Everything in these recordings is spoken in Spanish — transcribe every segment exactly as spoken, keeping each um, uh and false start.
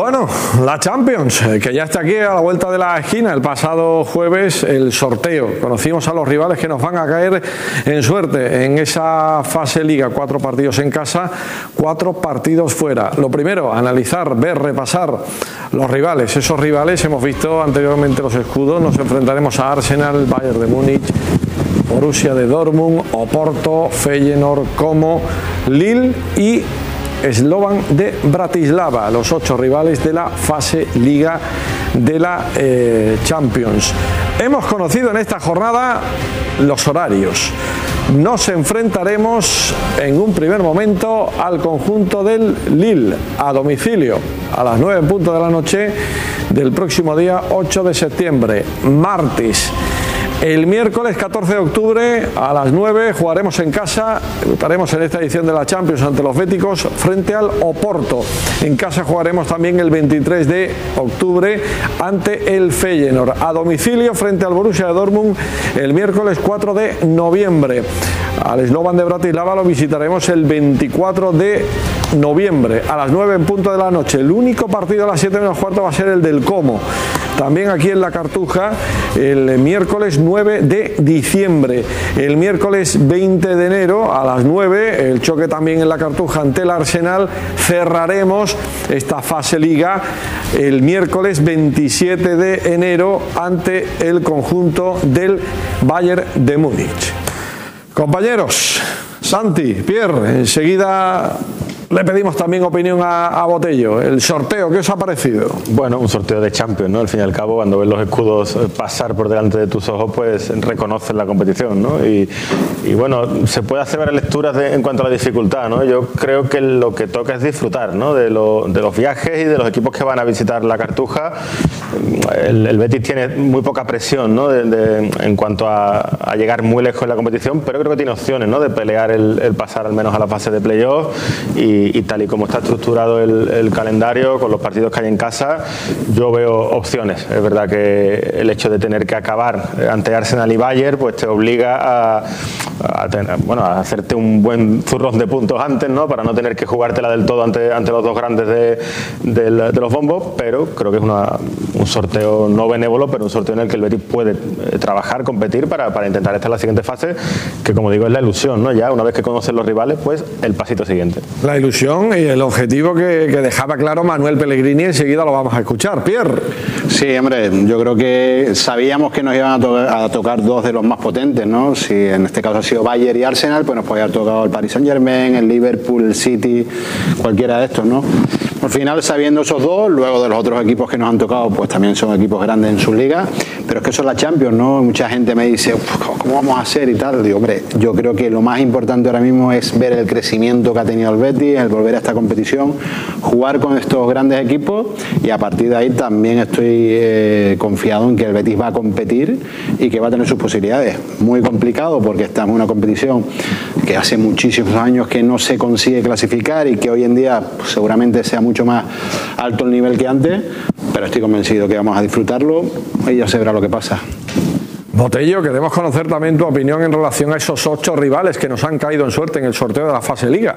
Bueno, la Champions, que ya está aquí a la vuelta de la esquina. El pasado jueves el sorteo. Conocimos a los rivales que nos van a caer en suerte en esa fase liga. Cuatro partidos en casa, cuatro partidos fuera. Lo primero, analizar, ver, repasar los rivales. Esos rivales, hemos visto anteriormente los escudos. Nos enfrentaremos a Arsenal, Bayern de Múnich, Borussia de Dortmund, Oporto, Feyenoord, Como, Lille y Slovan de Bratislava, los ocho rivales de la fase liga de la eh, Champions. Hemos conocido en esta jornada los horarios. Nos enfrentaremos en un primer momento al conjunto del Lille a domicilio a las nueve en punto de la noche del próximo día ocho de septiembre, martes. El miércoles catorce de octubre a las nueve jugaremos en casa, debutaremos en esta edición de la Champions ante los béticos frente al Oporto. En casa jugaremos también el veintitrés de octubre ante el Feyenoord. A domicilio frente al Borussia de Dortmund el miércoles cuatro de noviembre. Al Slovan de Bratislava lo visitaremos el veinticuatro de noviembre a las nueve en punto de la noche. El único partido a las siete menos cuarto va a ser el del Como. También aquí en la Cartuja el miércoles nueve de diciembre. El miércoles veinte de enero a las nueve, el choque también en la Cartuja ante el Arsenal. Cerraremos esta fase liga el miércoles veintisiete de enero ante el conjunto del Bayern de Múnich. Compañeros, Santi, Pierre, enseguida le pedimos también opinión a, a Botello. El sorteo, ¿qué os ha parecido? Bueno, un sorteo de Champions, ¿no? Al fin y al cabo, cuando ves los escudos pasar por delante de tus ojos, pues reconoces la competición, ¿no? Y, y bueno, se puede hacer varias lecturas de, en cuanto a la dificultad, ¿no? Yo creo que lo que toca es disfrutar, ¿no? De, lo, de los viajes y de los equipos que van a visitar la Cartuja. El, el Betis tiene muy poca presión, ¿no? De, de, en cuanto a, a llegar muy lejos en la competición, pero creo que tiene opciones, ¿no? De pelear el, el pasar al menos a la fase de playoff y Y, y tal y como está estructurado el, el calendario con los partidos que hay en casa, yo veo opciones. Es verdad que el hecho de tener que acabar ante Arsenal y Bayern pues te obliga a, a, tener, bueno, a hacerte un buen zurrón de puntos antes, ¿no? Para no tener que jugártela del todo ante, ante los dos grandes de, de, de los bombos, pero creo que es una, un sorteo no benévolo, pero un sorteo en el que el Betis puede trabajar, competir para, para intentar estar en la siguiente fase, que como digo es la ilusión, ¿no? Ya una vez que conocen los rivales, pues el pasito siguiente. La ilusión y el objetivo que, que dejaba claro Manuel Pellegrini, enseguida lo vamos a escuchar. Pierre. Sí, hombre, yo creo que sabíamos que nos iban a, to a tocar dos de los más potentes, ¿no? Si en este caso ha sido Bayern y Arsenal, pues nos podía haber tocado el Paris Saint-Germain, el Liverpool, el City, cualquiera de estos, ¿no? Al final, sabiendo esos dos, luego de los otros equipos que nos han tocado, pues también son equipos grandes en sus ligas, pero es que eso es la Champions, ¿no? Mucha gente me dice, ¿cómo vamos a hacer y tal? Digo, hombre, yo creo que lo más importante ahora mismo es ver el crecimiento que ha tenido el Betis, el volver a esta competición, jugar con estos grandes equipos y a partir de ahí también estoy eh, confiado en que el Betis va a competir y que va a tener sus posibilidades. Muy complicado porque estamos en una competición que hace muchísimos años que no se consigue clasificar y que hoy en día pues, seguramente sea mucho más alto el nivel que antes, pero estoy convencido que vamos a disfrutarlo y ya se verá lo que pasa. Botello, queremos conocer también tu opinión en relación a esos ocho rivales que nos han caído en suerte en el sorteo de la fase liga.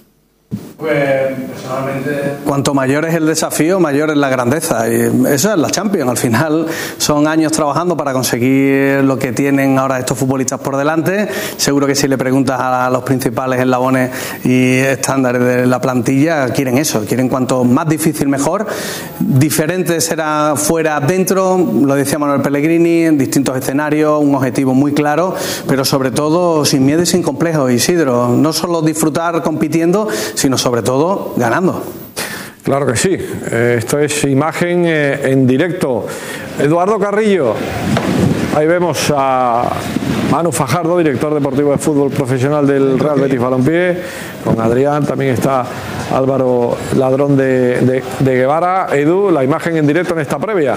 Pues personalmente, cuanto mayor es el desafío, mayor es la grandeza, y eso es la Champions. Al final son años trabajando para conseguir lo que tienen ahora estos futbolistas por delante. Seguro que si le preguntas a los principales eslabones y estándares de la plantilla, quieren eso, quieren cuanto más difícil mejor. Diferente será fuera, dentro, lo decía Manuel Pellegrini, en distintos escenarios, un objetivo muy claro, pero sobre todo sin miedo y sin complejos, Isidro. No solo disfrutar compitiendo, sino sobre sobre todo ganando. Claro que sí, eh, esto es imagen eh, en directo. Eduardo Carrillo, ahí vemos a Manu Fajardo, director deportivo de fútbol profesional del Real Betis Balompié, con Adrián, también está Álvaro Ladrón de, de, de Guevara. Edu, la imagen en directo en esta previa.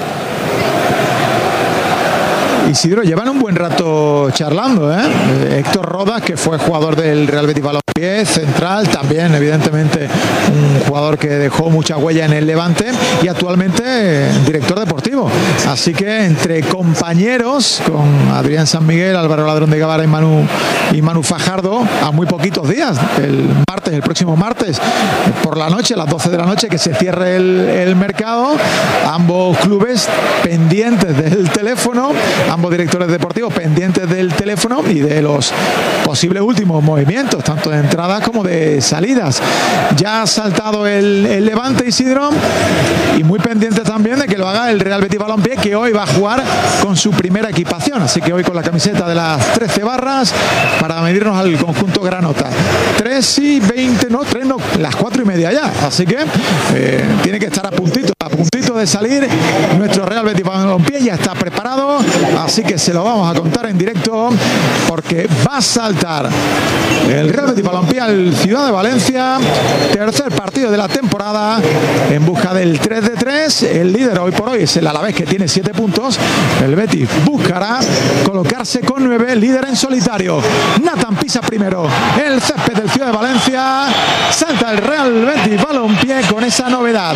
Isidro, llevan un buen rato charlando, ¿eh? Héctor Rodas, que fue jugador del Real Betis Balompié, central, también evidentemente un jugador jugador que dejó mucha huella en el Levante y actualmente eh, director deportivo. Así que entre compañeros, con Adrián San Miguel, Álvaro Ladrón de Guevara y Manu, y Manu Fajardo, a muy poquitos días, el martes, el próximo martes, por la noche, a las doce de la noche, que se cierre el, el mercado, ambos clubes pendientes del teléfono, ambos directores deportivos pendientes del teléfono y de los posibles últimos movimientos, tanto de entradas como de salidas. Ya ha saltado el, el Levante, Isidro, y muy pendiente también de que lo haga el Real Betis Balompié, que hoy va a jugar con su primera equipación, así que hoy con la camiseta de las trece barras para medirnos al conjunto granota. tres y veinte, no, tres no, las cuatro y media ya, así que eh, tiene que estar a puntito, a puntito de salir nuestro Real Betis Balompié, ya está preparado, así que se lo vamos a contar en directo, porque va a saltar el Real Betis Balompié al Ciudad de Valencia, tercer partido de la temporada, en busca del tres de tres. El líder hoy por hoy es el Alavés, que tiene siete puntos. El Betis buscará colocarse con nueve, líder en solitario. Nathan pisa primero el césped del Ciudad de Valencia, salta el Real Betis Balompié con esa novedad: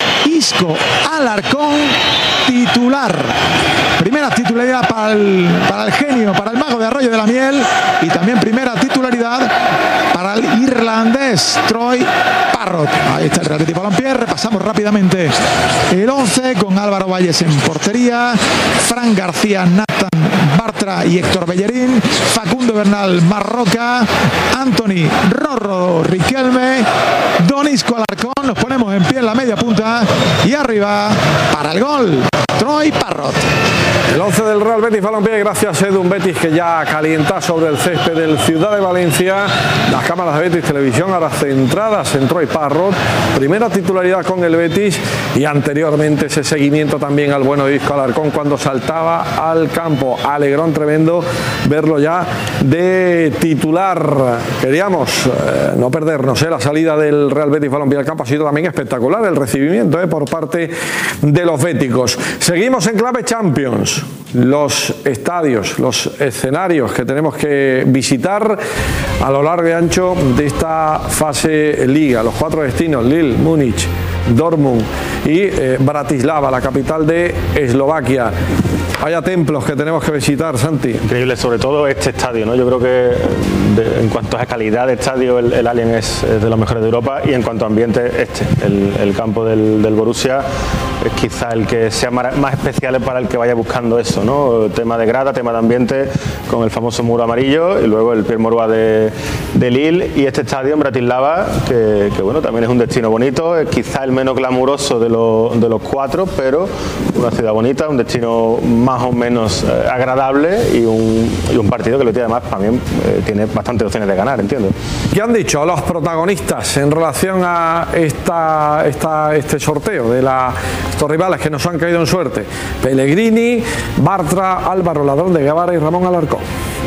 Isco Alarcón titular. Primera titularidad para el, para el genio, para el mago de Arroyo de la Miel, y también primera titularidad para el irlandés Troy Parrott. Ahí está el Real Betis Balompié. Repasamos rápidamente el once con Álvaro Valles en portería, Fran García, Nathan Bartra y Héctor Bellerín, Facundo Bernal Marroca, Anthony Rorro Riquelme, Don Isco Alarcón. Nos ponemos en pie en la media punta y arriba para el gol Troy Parrott. El once del Real Betis Balompié, gracias a un Betis que ya calienta sobre el césped del Ciudad de Valencia. Las cámaras de Betis Televisión ahora centradas en Troy Parrott, primera titularidad con el Betis, y anteriormente ese seguimiento también al bueno de Isco Alarcón cuando saltaba al campo. Alegrón tremendo verlo ya de titular. Queríamos eh, no perdernos eh, la salida del Real Betis Balompié al campo. Ha sido también espectacular el recibimiento eh, por parte de los béticos. Seguimos en clave Champions. Los estadios, los escenarios que tenemos que visitar a lo largo y ancho de esta fase Liga. Los cuatro destinos: Lille, Múnich, Dortmund y eh, Bratislava, la capital de Eslovaquia. Vaya templos que tenemos que visitar, Santi. Increíble, sobre todo este estadio, ¿no? Yo creo que de, en cuanto a calidad de estadio, el, el Allianz es, es de los mejores de Europa, y en cuanto a ambiente, este, el, el campo del, del Borussia, es quizá el que sea más, más especial para el que vaya buscando eso, ¿no? Tema de grada, tema de ambiente, con el famoso muro amarillo, y luego el Pierre Mauroy de, de Lille, y este estadio en Bratislava, que, que bueno, también es un destino bonito, es quizá el menos glamuroso de, lo, de los cuatro, pero una ciudad bonita, un destino más o menos eh, agradable, y un, y un partido que lo tiene, además también eh, tiene bastantes opciones de ganar, entiendo. ¿Qué han dicho los protagonistas en relación a esta, esta, este sorteo de la, estos rivales que nos han caído en suerte? Pellegrini, Bartra, Álvaro Ladrón de Guevara y Ramón Alarcón.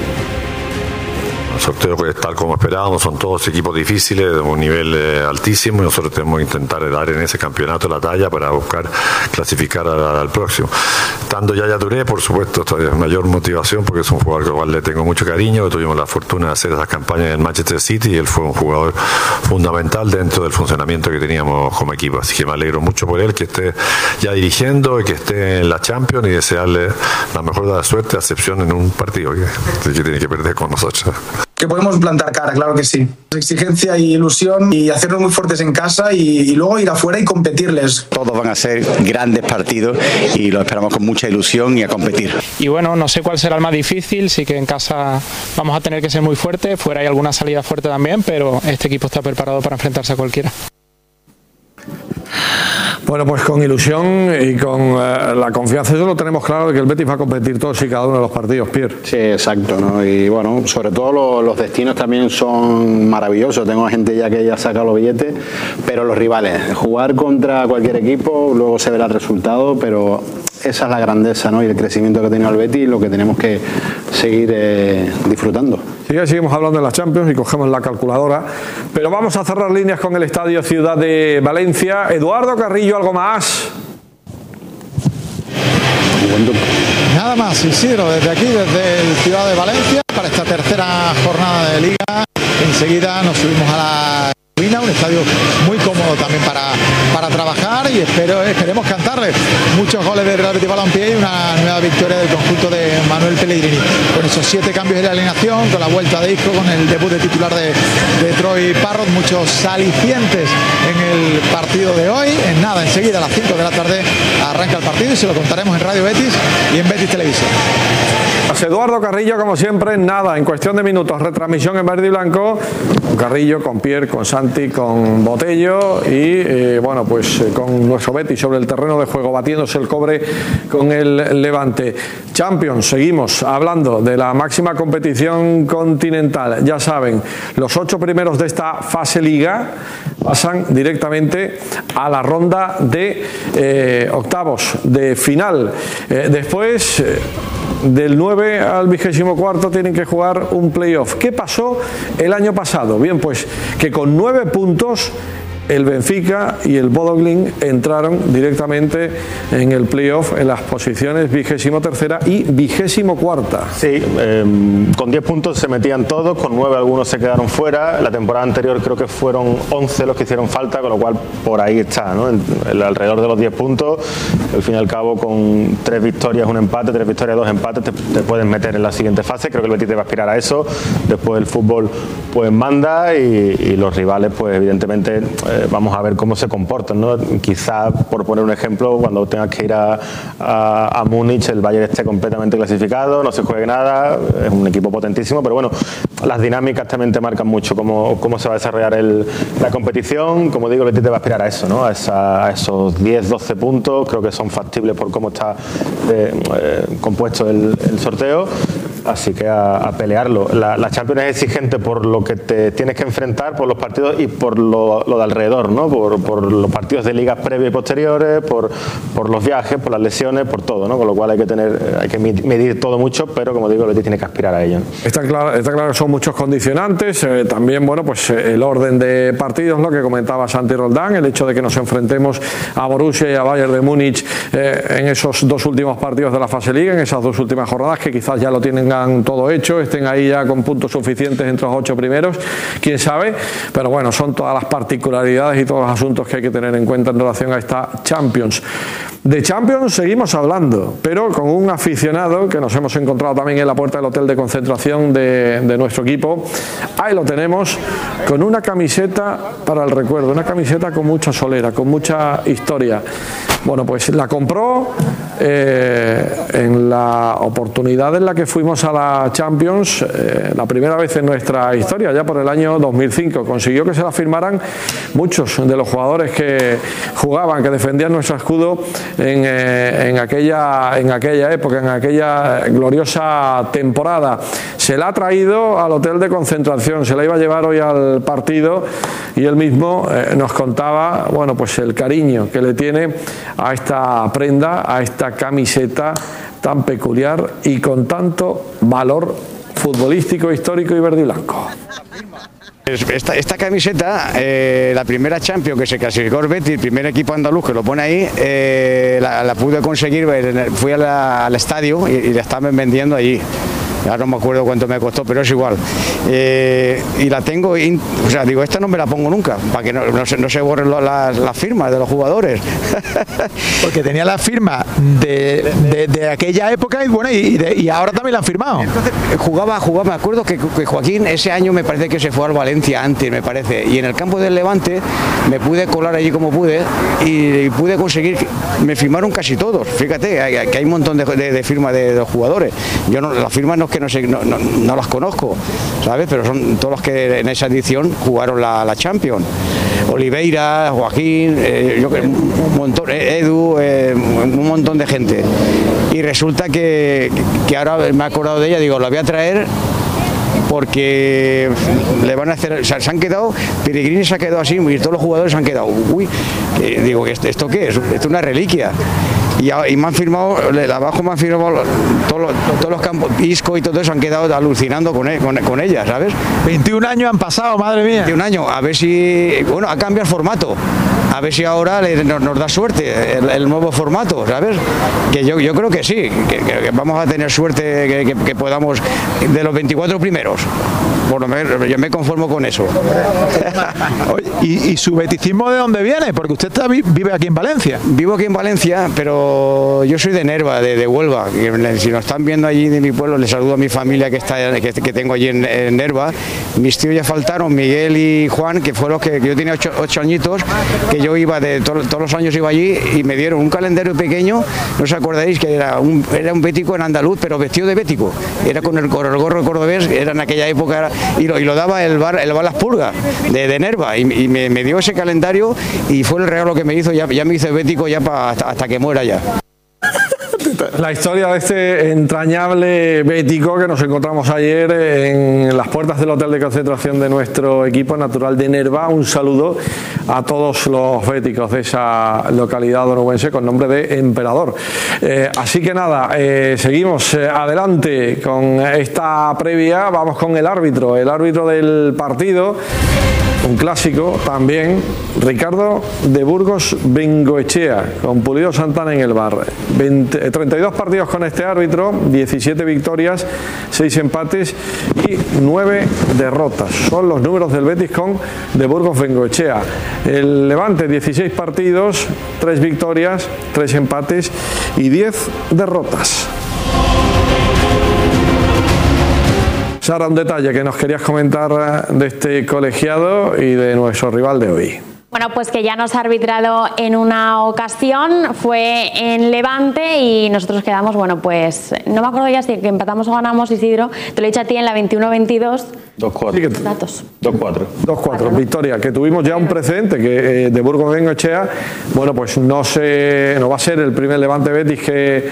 El sorteo, pues, tal como esperábamos, son todos equipos difíciles de un nivel eh, altísimo, y nosotros tenemos que intentar dar en ese campeonato la talla para buscar clasificar a, al próximo. Estando Yaya Touré, por supuesto, todavía mayor motivación, porque es un jugador que igual le tengo mucho cariño, que tuvimos la fortuna de hacer esas campañas en el Manchester City, y él fue un jugador fundamental dentro del funcionamiento que teníamos como equipo, así que me alegro mucho por él, que esté ya dirigiendo y que esté en la Champions, y desearle la mejor de la suerte, a excepción en un partido que, que tiene que perder con nosotros. Que podemos plantar cara, claro que sí. Exigencia y ilusión, y hacernos muy fuertes en casa, y, y luego ir afuera y competirles. Todos van a ser grandes partidos y lo esperamos con mucha ilusión y a competir. Y bueno, no sé cuál será el más difícil, sí que en casa vamos a tener que ser muy fuertes, fuera hay alguna salida fuerte también, pero este equipo está preparado para enfrentarse a cualquiera. Bueno, pues con ilusión y con eh, la confianza, eso lo tenemos claro, de que el Betis va a competir todos y cada uno de los partidos, Pierre. Sí, exacto, ¿no? Y bueno, sobre todo los, los destinos también son maravillosos. Tengo gente ya que ya saca los billetes, pero los rivales, jugar contra cualquier equipo, luego se verá el resultado, pero esa es la grandeza, ¿no? Y el crecimiento que ha tenido el Betis, lo que tenemos que seguir eh, disfrutando. Sí, seguimos hablando de la Champions y cogemos la calculadora, pero vamos a cerrar líneas con el Estadio Ciudad de Valencia. Eduardo Carrillo, ¿algo más? Nada más, Isidro, desde aquí, desde el Ciudad de Valencia, para esta tercera jornada de Liga. Enseguida nos subimos a la Molina, un estadio muy cómodo también para, para trabajar, y espero, esperemos cantarle muchos goles de Real Betis Balompié y una nueva victoria del conjunto de Manuel Pellegrini. Con esos siete cambios de la alineación, con la vuelta de Isco, con el debut de titular de, de Troy Parrott, muchos alicientes en el partido de hoy. En nada, enseguida a las cinco de la tarde arranca el partido y se lo contaremos en Radio Betis y en Betis Televisión. Eduardo Carrillo, como siempre, nada, en cuestión de minutos, retransmisión en verde y blanco, con Carrillo, con Pierre, con Santi, con Botello y eh, bueno, pues eh, con nuestro Betis sobre el terreno de juego, batiéndose el cobre con el Levante. Champions, seguimos hablando de la máxima competición continental. Ya saben, los ocho primeros de esta fase Liga pasan directamente a la ronda de eh, octavos de final. Eh, después... Eh, Del nueve al vigésimo cuarto tienen que jugar un playoff. ¿Qué pasó el año pasado? Bien, pues que con nueve puntos el Benfica y el Bodo Glimt entraron directamente en el playoff en las posiciones vigésimo tercera y vigésimo cuarta. Sí, eh, con diez puntos se metían todos, con nueve algunos se quedaron fuera. La temporada anterior creo que fueron once los que hicieron falta, con lo cual por ahí está, ¿no? En, en, alrededor de los diez puntos. Al fin y al cabo, con tres victorias, un empate, tres victorias, dos empates, te, te puedes meter en la siguiente fase. Creo que el Betis debe aspirar a eso. Después el fútbol pues manda y, y los rivales pues evidentemente eh, vamos a ver cómo se comportan, ¿no? Quizá, por poner un ejemplo, cuando tengas que ir a, a, a Múnich, el Bayern esté completamente clasificado, no se juegue nada, es un equipo potentísimo, pero bueno, las dinámicas también te marcan mucho cómo, cómo se va a desarrollar el, la competición. Como digo, el Betis te va a aspirar a eso, ¿no? A, esa, a esos diez, doce puntos, creo que son factibles por cómo está eh, eh, compuesto el, el sorteo. Así que a, a pelearlo. La, la Champions es exigente por lo que te tienes que enfrentar, por los partidos y por lo, lo de alrededor, ¿no? Por, por los partidos de ligas previas y posteriores, por, por los viajes, por las lesiones, por todo, ¿no? Con lo cual hay que tener, hay que medir todo mucho, pero como digo, el Betis tiene que aspirar a ello. Está claro, está claro que son muchos condicionantes. Eh, también, bueno, pues eh, el orden de partidos, lo que comentaba Santi Roldán, el hecho de que nos enfrentemos a Borussia y a Bayern de Múnich eh, en esos dos últimos partidos de la fase Liga, en esas dos últimas jornadas, que quizás ya lo tienen todo hecho, estén ahí ya con puntos suficientes entre los ocho primeros, quién sabe, pero bueno, son todas las particularidades y todos los asuntos que hay que tener en cuenta en relación a esta Champions. De Champions seguimos hablando, pero con un aficionado que nos hemos encontrado también en la puerta del hotel de concentración de, de nuestro equipo. Ahí lo tenemos, con una camiseta para el recuerdo, una camiseta con mucha solera, con mucha historia. Bueno, pues la compró eh, en la oportunidad en la que fuimos a la Champions, eh, la primera vez en nuestra historia, ya por el año dos mil cinco. Consiguió que se la firmaran muchos de los jugadores que jugaban, que defendían nuestro escudo en, eh, en, aquella, en aquella época, en aquella gloriosa temporada. Se la ha traído al hotel de concentración, se la iba a llevar hoy al partido y él mismo eh, nos contaba, bueno, pues el cariño que le tiene a esta prenda, a esta camiseta tan peculiar y con tanto valor futbolístico, histórico y verde y blanco. Esta, esta camiseta, eh, la primera Champions que se clasificó el Betis, el primer equipo andaluz que lo pone ahí, eh, la, la pude conseguir, fui a la, al estadio y, y la estaban vendiendo allí. Ahora no me acuerdo cuánto me costó, pero es igual. Eh, y la tengo, in, o sea, digo, esta no me la pongo nunca, para que no, no, se, no se borren lo, las, las firmas de los jugadores. Porque tenía la firma de, de, de aquella época y bueno, y, de, y ahora también la han firmado. Entonces, jugaba, jugaba, me acuerdo que, que Joaquín ese año me parece que se fue al Valencia antes, me parece, y en el campo del Levante me pude colar allí como pude y, y pude conseguir, me firmaron casi todos, fíjate, hay, que hay un montón de, de, de firmas de, de los jugadores. Yo no, las firmas no que no sé, no, no, no las conozco, ¿sabes? Pero son todos los que en esa edición jugaron la, la Champions. Oliveira, Joaquín, eh, yo, un montón, Edu, eh, un montón de gente. Y resulta que, que ahora me he acordado de ella, digo, la voy a traer porque le van a hacer, o sea, se han quedado, Pellegrini se ha quedado así y todos los jugadores se han quedado, uy, eh, digo, ¿esto, esto qué es? Esto es una reliquia. y, y me han firmado, abajo me han firmado todos los, todos los campos, Isco y todo eso, han quedado alucinando con, con, con ella, ¿sabes? veintiún años han pasado, madre mía. veintiún años, a ver si, bueno, ha cambiado el formato, a ver si ahora le, nos, nos da suerte el, el nuevo formato, ¿sabes? Que yo, yo creo que sí, que, que, que vamos a tener suerte, que, que, que podamos, de los veinticuatro primeros, por lo menos yo me conformo con eso. ¿Y, ¿Y su beticismo de dónde viene? Porque usted está, vive aquí en Valencia. Vivo aquí en Valencia, pero yo soy de Nerva, de, de Huelva. Si nos están viendo allí de mi pueblo, les saludo a mi familia que está que, que tengo allí en, en Nerva. Mis tíos ya faltaron, Miguel y Juan, que fueron los que, que yo tenía ocho, ocho añitos, que yo iba, de to, todos los años iba allí y me dieron un calendario pequeño, no os acordáis, que era un, era un bético en andaluz, pero vestido de bético. Era con el, con el gorro cordobés, era en aquella época, y lo, y lo daba el bar, el bar Las Pulgas, de, de Nerva, y, y me, me dio ese calendario y fue el regalo que me hizo, ya, ya me hice bético ya pa, hasta, hasta que muera ya. La historia de este entrañable bético que nos encontramos ayer en las puertas del hotel de concentración de nuestro equipo natural de Nerva. Un saludo a todos los béticos de esa localidad onubense con nombre de Emperador. Eh, así que nada, eh, seguimos eh, adelante con esta previa. Vamos con el árbitro, el árbitro del partido. Un clásico también, Ricardo de Burgos Bengoechea, con Pulido Santana en el bar. veinte, treinta y dos partidos con este árbitro, diecisiete victorias, seis empates y nueve derrotas. Son los números del Betis con de Burgos Bengoechea. El Levante, dieciséis partidos, tres victorias, tres empates y diez derrotas. Sara, un detalle que nos querías comentar de este colegiado y de nuestro rival de hoy. Bueno, pues que ya nos ha arbitrado en una ocasión, fue en Levante y nosotros quedamos, bueno, pues no me acuerdo ya si que empatamos o ganamos, Isidro, te lo he dicho a ti en la veintiuno veintidós. dos cuatro. Sí, que datos. dos cuatro. dos cuatro, victoria, que tuvimos ya un precedente que eh, de Burgos Bengoechea, bueno, pues no se, no va a ser el primer Levante Betis que,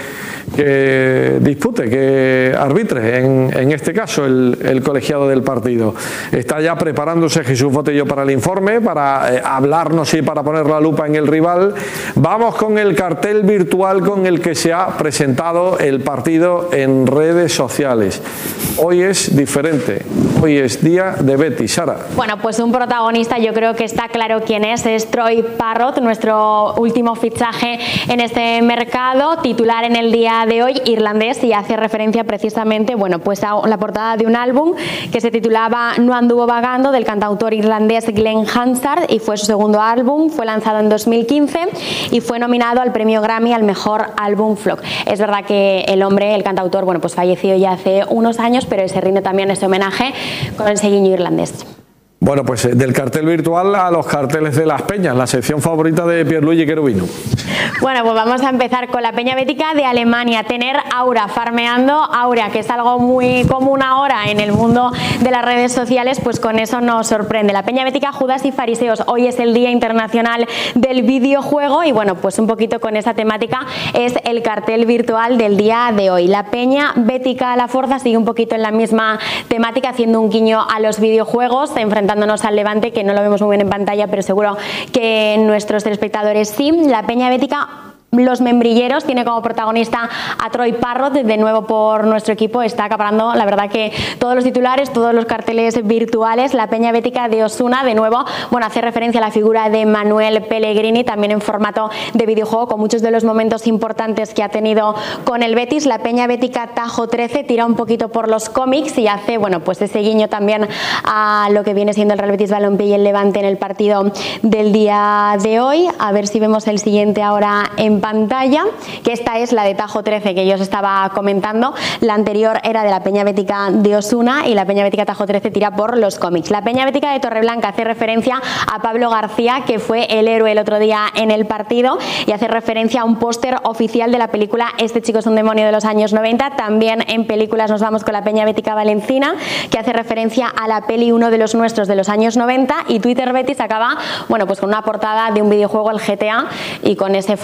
que dispute, que arbitre en, en este caso el, el colegiado del partido. Está ya preparándose Jesús Botello para el informe, para eh, hablarnos y para poner la lupa en el rival. Vamos con el cartel virtual con el que se ha presentado el partido en redes sociales. Hoy es diferente, hoy es día de Betis. Sara. Bueno, pues un protagonista, yo creo que está claro quién es, es Troy Parrott, nuestro último fichaje en este mercado, titular en el día de hoy, irlandés, y hace referencia precisamente, bueno, pues a la portada de un álbum que se titulaba No anduvo vagando, del cantautor irlandés Glenn Hansard, y fue su segundo álbum, fue lanzado en dos mil quince y fue nominado al premio Grammy al mejor álbum folk. Es verdad que el hombre, el cantautor, bueno, pues falleció ya hace unos años, pero se rinde también este homenaje con el seguiño irlandés. Bueno, pues del cartel virtual a los carteles de las peñas, la sección favorita de Pierluigi Cherubino. Bueno, pues vamos a empezar con la Peña Bética de Alemania. Tener Aura farmeando, Aura, que es algo muy común ahora en el mundo de las redes sociales, pues con eso nos sorprende. La Peña Bética, Judas y Fariseos. Hoy es el Día Internacional del Videojuego y bueno, pues un poquito con esa temática es el cartel virtual del día de hoy. La Peña Bética La Forza sigue un poquito en la misma temática, haciendo un guiño a los videojuegos, enfrentándonos al Levante, que no lo vemos muy bien en pantalla, pero seguro que nuestros telespectadores sí. La Peña Bética Los Membrilleros tiene como protagonista a Troy Parrott, de nuevo por nuestro equipo, está acaparando la verdad que todos los titulares, todos los carteles virtuales. La Peña Bética de Osuna, de nuevo, bueno, hace referencia a la figura de Manuel Pellegrini, también en formato de videojuego, con muchos de los momentos importantes que ha tenido con el Betis. La Peña Bética Tajo trece tira un poquito por los cómics y hace, bueno, pues ese guiño también a lo que viene siendo el Real Betis Balompié y el Levante en el partido del día de hoy. A ver si vemos el siguiente ahora en pantalla, que esta es la de Tajo trece que yo os estaba comentando. La anterior era de la Peña Bética de Osuna y la Peña Bética Tajo trece tira por los cómics. La Peña Bética de Torreblanca hace referencia a Pablo García, que fue el héroe el otro día en el partido, y hace referencia a un póster oficial de la película Este chico es un demonio de los años noventa. También en películas nos vamos con la Peña Bética Valencina, que hace referencia a la peli Uno de los nuestros de los años noventa, y Twitter Betis acaba, bueno, pues con una portada de un videojuego, el G T A, y con ese fondo verde.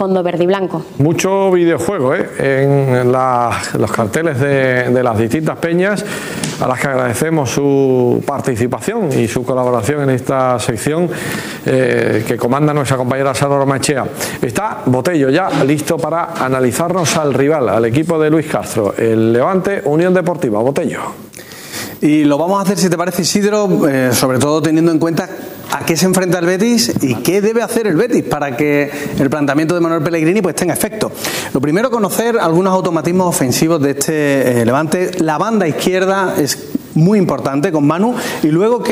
y blanco. Mucho videojuego ¿eh? en la, los carteles de, de las distintas peñas, a las que agradecemos su participación y su colaboración en esta sección eh, que comanda nuestra compañera Sara Romachea. Está Botello ya listo para analizarnos al rival, al equipo de Luis Castro, el Levante Unión Deportiva. Botello. Y lo vamos a hacer, si te parece, Isidro, eh, sobre todo teniendo en cuenta a qué se enfrenta el Betis y qué debe hacer el Betis para que el planteamiento de Manuel Pellegrini pues tenga efecto. Lo primero, conocer algunos automatismos ofensivos de este eh, Levante. La banda izquierda es muy importante con Manu, y luego que